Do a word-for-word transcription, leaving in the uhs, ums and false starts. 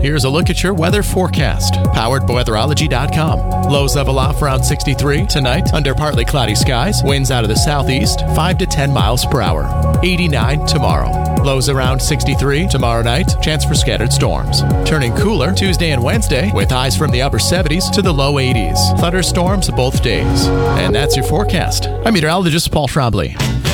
Here's a look at your weather forecast, powered by weatherology dot com. Lows level off around sixty-three. Tonight, under partly cloudy skies, winds out of the southeast, five to ten miles per hour. eighty-nine tomorrow. Lows around sixty-three. Tomorrow night, chance for scattered storms. Turning cooler Tuesday and Wednesday, with highs from the upper seventies to the low eighties. Thunderstorms both days. And that's your forecast. I'm meteorologist Paul Trombley.